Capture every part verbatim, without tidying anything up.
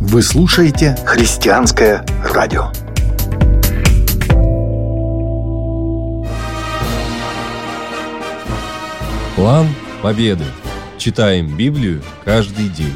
Вы слушаете «Христианское радио». План победы. Читаем Библию каждый день.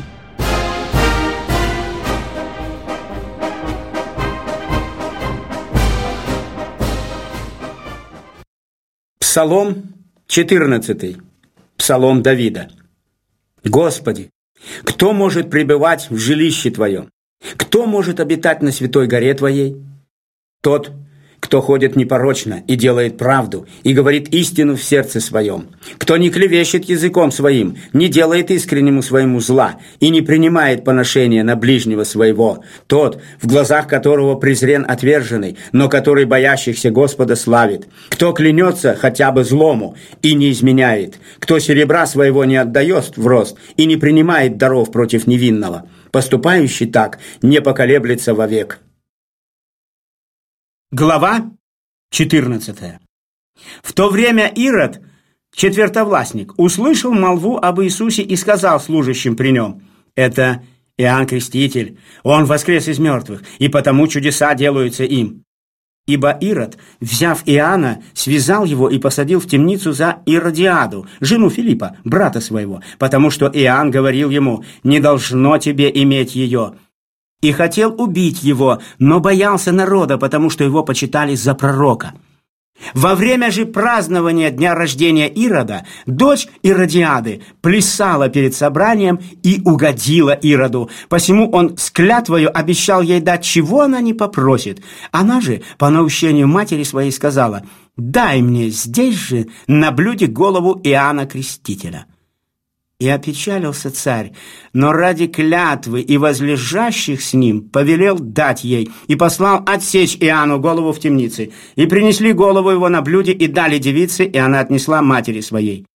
Псалом четырнадцатый. Псалом Давида. Господи, кто может пребывать в жилище Твоем? Кто может обитать на святой горе Твоей? Тот, кто ходит непорочно и делает правду, и говорит истину в сердце своем, кто не клевещет языком своим, не делает искреннему своему зла и не принимает поношения на ближнего своего, тот, в глазах которого презрен отверженный, но который боящихся Господа славит, кто клянется хотя бы злому и не изменяет, кто серебра своего не отдает в рост и не принимает даров против невинного, поступающий так не поколеблется вовек. Глава четырнадцатая. В то время Ирод, четвертовластник, услышал молву об Иисусе и сказал служащим при нем: «Это Иоанн Креститель, он воскрес из мертвых, и потому чудеса делаются им». Ибо Ирод, взяв Иоанна, связал его и посадил в темницу за Иродиаду, жену Филиппа, брата своего, потому что Иоанн говорил ему: «Не должно тебе иметь ее». И хотел убить его, но боялся народа, потому что его почитали за пророка. Во время же празднования дня рождения Ирода дочь Иродиады плясала перед собранием и угодила Ироду. Посему он с клятвою обещал ей дать, чего она не попросит. Она же, по наущению матери своей, сказала: «Дай мне здесь же на блюде голову Иоанна Крестителя». И опечалился царь, но ради клятвы и возлежащих с ним повелел дать ей, и послал отсечь Иоанну голову в темнице. И принесли голову его на блюде, и дали девице, и она отнесла матери своей.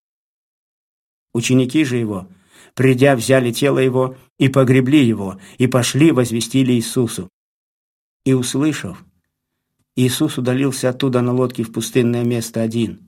Ученики же его, придя, взяли тело его, и погребли его, и пошли возвестили Иисусу. И, услышав, Иисус удалился оттуда на лодке в пустынное место один.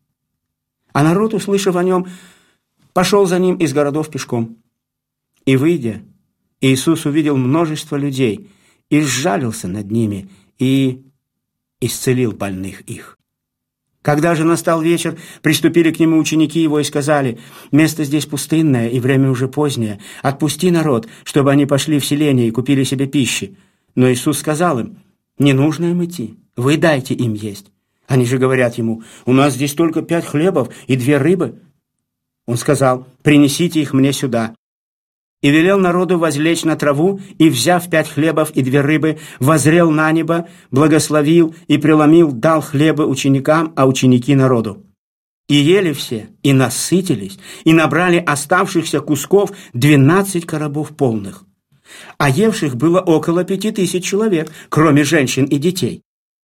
А народ, услышав о нем, пошел за ним из городов пешком. И, выйдя, Иисус увидел множество людей и сжалился над ними и исцелил больных их. Когда же настал вечер, приступили к нему ученики его и сказали: «Место здесь пустынное, и время уже позднее. Отпусти народ, чтобы они пошли в селение и купили себе пищи». Но Иисус сказал им: «Не нужно им идти, вы дайте им есть». Они же говорят ему: «У нас здесь только пять хлебов и две рыбы». Он сказал: «Принесите их мне сюда». И велел народу возлечь на траву, и, взяв пять хлебов и две рыбы, воззрел на небо, благословил и преломил, дал хлебы ученикам, а ученики народу. И ели все, и насытились, и набрали оставшихся кусков двенадцать коробов полных. А евших было около пяти тысяч человек, кроме женщин и детей.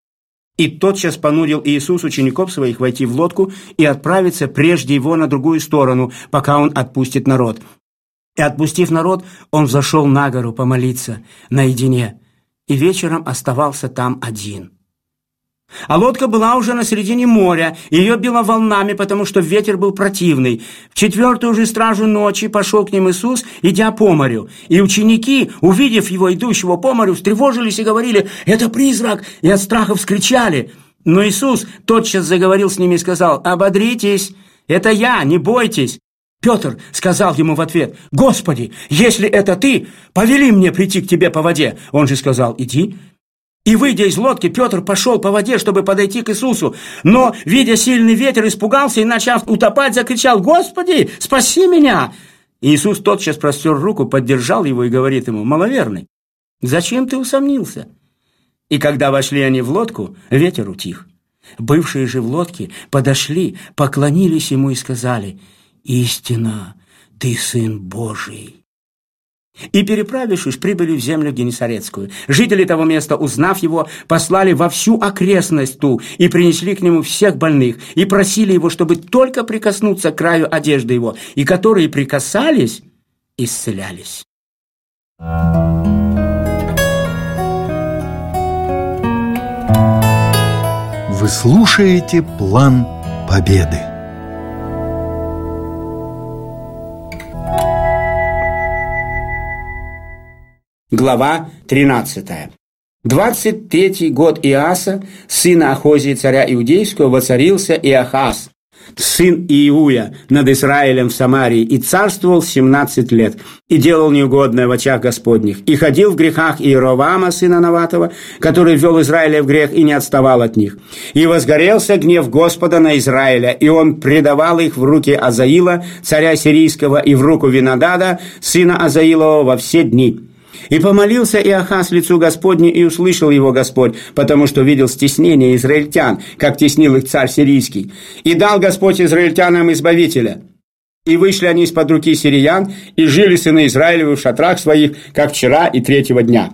И тотчас понудил Иисус учеников своих войти в лодку и отправиться прежде его на другую сторону, пока он отпустит народ. И, отпустив народ, он взошел на гору помолиться наедине, и вечером оставался там один. А лодка была уже на середине моря, и ее било волнами, потому что ветер был противный. В четвертую же стражу ночи пошел к ним Иисус, идя по морю. И ученики, увидев его, идущего по морю, встревожились и говорили: «Это призрак!» и от страха вскричали. Но Иисус тотчас заговорил с ними и сказал: «Ободритесь, это я, не бойтесь». Петр сказал ему в ответ: «Господи, если это ты, повели мне прийти к тебе по воде». Он же сказал: «Иди». И, выйдя из лодки, Петр пошел по воде, чтобы подойти к Иисусу. Но, видя сильный ветер, испугался и, начав утопать, закричал: «Господи, спаси меня!» И Иисус тотчас простер руку, поддержал его и говорит ему: «Маловерный, зачем ты усомнился?» И когда вошли они в лодку, ветер утих. Бывшие же в лодке подошли, поклонились ему и сказали: «Истинно, ты Сын Божий». И, переправившись, прибыли в землю Генесарецкую. Жители того места, узнав его, послали во всю окрестность ту и принесли к нему всех больных, и просили его, чтобы только прикоснуться к краю одежды его, и которые прикасались, исцелялись. Вы слушаете «План победы». Глава тринадцатая. Двадцать третий год Иаса, сына Ахозии, царя Иудейского, воцарился Иохас, сын Иуя, над Израилем в Самарии, и царствовал семнадцать лет, и делал неугодное в очах Господних, и ходил в грехах Иеровоама, сына Наватова, который ввел Израиля в грех и не отставал от них. И возгорелся гнев Господа на Израиля, и он предавал их в руки Азаила, царя сирийского, и в руку Винодада, сына Азаилова, во все дни. И помолился Иохас лицу Господню, и услышал его Господь, потому что видел стеснение израильтян, как теснил их царь сирийский. И дал Господь израильтянам избавителя. И вышли они из-под руки сириян, и жили сыны Израилевы в шатрах своих, как вчера и третьего дня.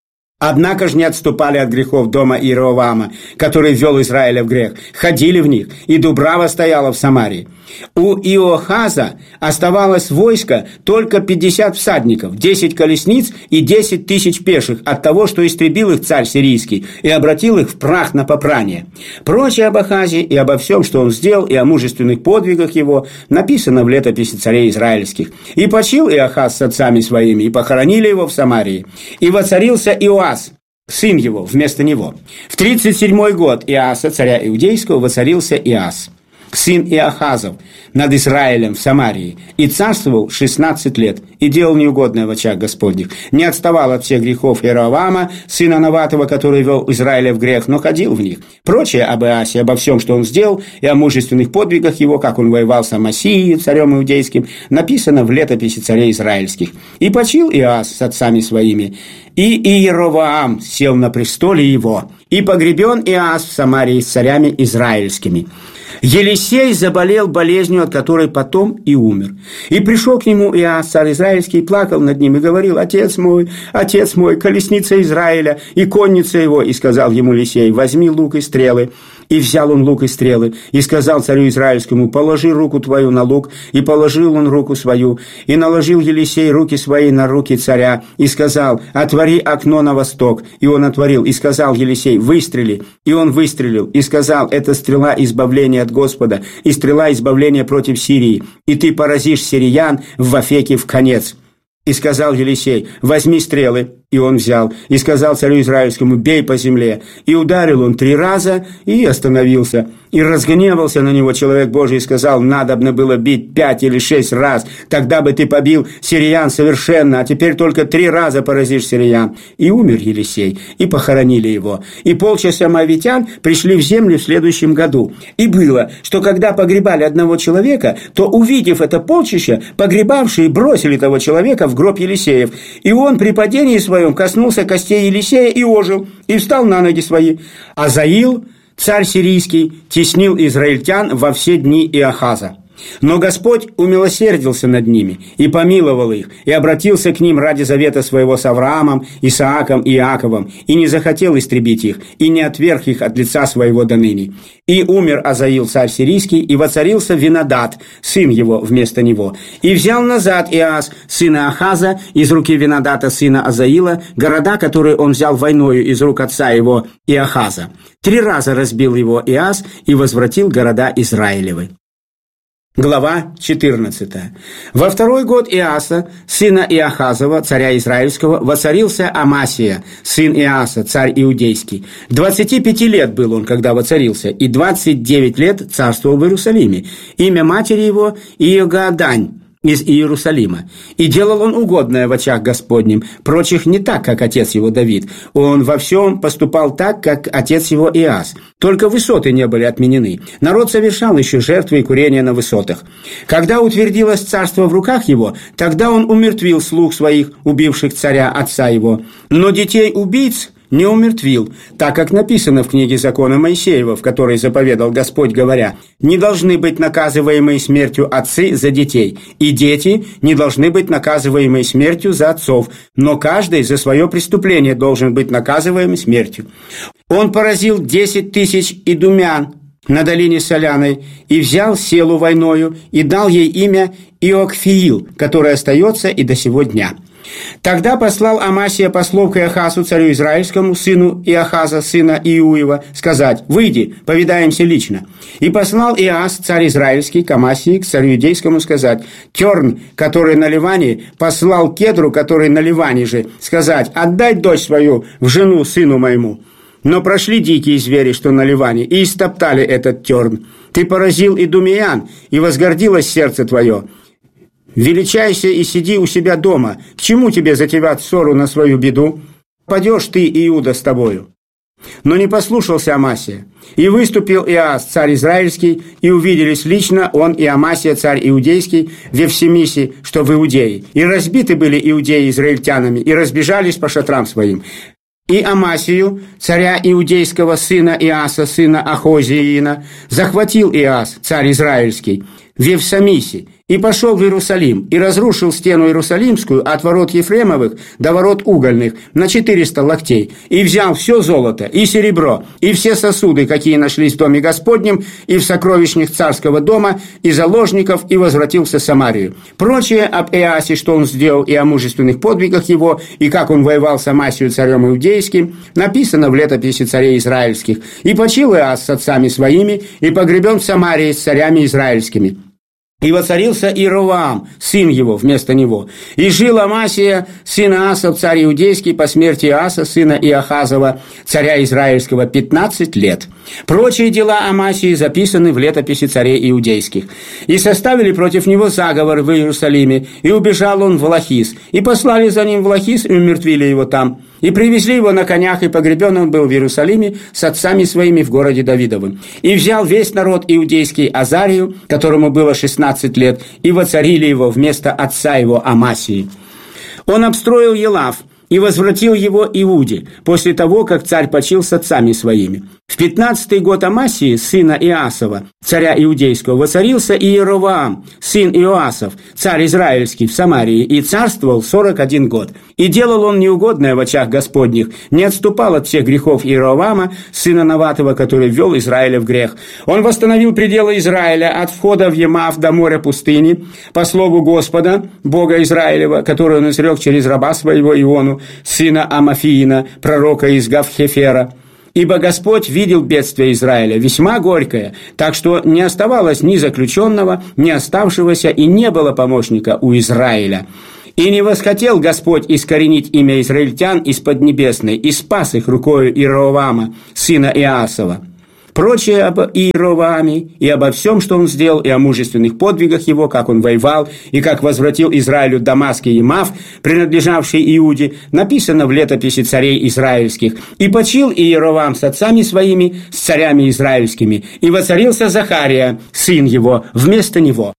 Однако же не отступали от грехов дома Иеровоама, который ввел Израиля в грех, ходили в них, и дубрава стояла в Самарии. У Иохаза оставалось войско только пятьдесят всадников, десять колесниц и десять тысяч пеших от того, что истребил их царь сирийский и обратил их в прах на попрание. Прочее об Ахазе и обо всем, что он сделал, и о мужественных подвигах его, написано в летописи царей израильских. И почил Иохаз с отцами своими, и похоронили его в Самарии. И воцарился Иоас, сын его, вместо него. В тридцать седьмой год Иаса, царя Иудейского, воцарился Иас, сын Иохазов, над Израилем в Самарии, и царствовал шестнадцать лет, и делал неугодное в очах Господних, не отставал от всех грехов Иеровоама, сына Наватова, который вел Израиля в грех, но ходил в них. Прочее об Иасе, обо всем, что он сделал, и о мужественных подвигах его, как он воевал с Амасией, царем иудейским, написано в летописи царей израильских. И почил Иас с отцами своими, и Иеровоам сел на престоле его, и погребен Иас в Самарии с царями израильскими. Елисей заболел болезнью, от которой потом и умер. И пришел к нему Иас, царь израильский, плакал над ним и говорил: «Отец мой, отец мой, колесница Израиля и конница его». И сказал ему Елисей: «Возьми лук и стрелы». И взял он лук и стрелы, и сказал царю израильскому: «Положи руку твою на лук». И положил он руку свою, и наложил Елисей руки свои на руки царя, и сказал: «Отвори окно на восток». И он отворил, и сказал Елисей: «Выстрели». И он выстрелил, и сказал: «Это стрела избавления от Господа, и стрела избавления против Сирии, и ты поразишь сириян вовеки в конец». И сказал Елисей: «Возьми стрелы». И он взял, и сказал царю израильскому: «Бей по земле». И ударил он три раза, и остановился. И разгневался на него человек Божий, и сказал: «Надобно было бить пять или шесть раз, тогда бы ты побил сириян совершенно, а теперь только три раза поразишь сириян». И умер Елисей, и похоронили его. И полчаса моавитян пришли в землю в следующем году. И было, что когда погребали одного человека, то, увидев это полчища, погребавшие бросили того человека в гроб Елисеев. И он при падении своем коснулся костей Елисея и ожил, и встал на ноги свои. Азаил, царь сирийский, теснил израильтян во все дни Иохаза. Но Господь умилосердился над ними и помиловал их, и обратился к ним ради завета своего с Авраамом, Исааком и Иаковом, и не захотел истребить их, и не отверг их от лица своего до ныне. И умер Азаил, царь сирийский, и воцарился Винодад, сын его, вместо него. И взял назад Иас, сына Ахаза, из руки Винодата, сына Азаила, города, которые он взял войною из рук отца его Иохаза. Три раза разбил его Иас и возвратил города Израилевы. Глава четырнадцатая. Во второй год Иаса, сына Иохазова, царя израильского, воцарился Амасия, сын Иаса, царь иудейский. Двадцати пяти лет был он, когда воцарился, и двадцать девять лет царствовал в Иерусалиме. Имя матери его Иогаадань из Иерусалима. И делал он угодное в очах Господним, прочих не так, как отец его Давид. Он во всем поступал так, как отец его Иас. Только высоты не были отменены. Народ совершал еще жертвы и курения на высотах. Когда утвердилось царство в руках его, тогда он умертвил слуг своих, убивших царя отца его. Но детей убийц не умертвил, так как написано в книге закона Моисеева, в которой заповедал Господь, говоря: «Не должны быть наказываемые смертью отцы за детей, и дети не должны быть наказываемые смертью за отцов, но каждый за свое преступление должен быть наказываем смертью». Он поразил десять тысяч идумян, на долине Соляной, и взял селу войною, и дал ей имя Иокфиил, которое остается и до сего дня. Тогда послал Амасия послов к Иохасу, царю израильскому, сыну Иохаза, сына Иуева, сказать: «Выйди, повидаемся лично». И послал Иоас, царь израильский, к Амасии, к царю иудейскому, сказать: «Терн, который на Ливане, послал Кедру, который на Ливане же, сказать: отдай дочь свою в жену сыну моему». Но прошли дикие звери, что на Ливане, и истоптали этот терн. Ты поразил идумеян, и возгордилось сердце твое. Величайся и сиди у себя дома. К чему тебе затевать ссору на свою беду? Падешь ты, Иуда, с тобою». Но не послушался Амасия. И выступил Иоас, царь израильский, и увиделись лично он и Амасия, царь иудейский, в Евсемисе, что в Иудее. И разбиты были иудеи израильтянами, и разбежались по шатрам своим. И Амасию, царя иудейского, сына Иоаса, сына Ахозиина, захватил Иоас, царь израильский, в Евсамисе, и пошел в Иерусалим, и разрушил стену Иерусалимскую от ворот Ефремовых до ворот угольных на четыреста локтей, и взял все золото, и серебро, и все сосуды, какие нашлись в доме Господнем, и в сокровищных царского дома, и заложников, и возвратился в Самарию. Прочее об Иоасе, что он сделал, и о мужественных подвигах его, и как он воевал с Амасией, царем иудейским, написано в летописи царей израильских. И почил Иоас с отцами своими, и погребен в Самарии с царями израильскими. И воцарился Иеровоам, сын его, вместо него. И жил Амасия, сын Аасов, царь иудейский, по смерти Иоаса, сына Иохазова, царя израильского, пятнадцать лет. Прочие дела Амасии записаны в летописи царей иудейских. И составили против него заговор в Иерусалиме, и убежал он в Лахис. И послали за ним в Лахис, и умертвили его там. И привезли его на конях, и погребен он был в Иерусалиме с отцами своими в городе Давидовым. И взял весь народ иудейский Азарию, которому было шестнадцать лет, и воцарили его вместо отца его Амасии. Он обстроил Елав и возвратил его Иуде, после того, как царь почил с отцами своими. В пятнадцатый год Амасии, сына Иасова, царя иудейского, воцарился Иеровоам, сын Иоасов, царь израильский, в Самарии, и царствовал сорок один год. И делал он неугодное в очах Господних, не отступал от всех грехов Иеровоама, сына Наватова, который ввел Израиля в грех. Он восстановил пределы Израиля от входа в Емав до моря пустыни, по слову Господа, Бога Израилева, который он изрек через раба своего Иону, сына Амафиина, пророка из Гавхефера. Ибо Господь видел бедствие Израиля, весьма горькое, так что не оставалось ни заключенного, ни оставшегося, и не было помощника у Израиля. И не восхотел Господь искоренить имя израильтян из Поднебесной, и спас их рукою Иеровоама, сына Иасова. Прочее об Иеровоаме и обо всем, что он сделал, и о мужественных подвигах его, как он воевал, и как возвратил Израилю Дамаск и Емав, принадлежавший Иуде, написано в летописи царей израильских. И почил Иеровоам с отцами своими, с царями израильскими, и воцарился Захария, сын его, вместо него.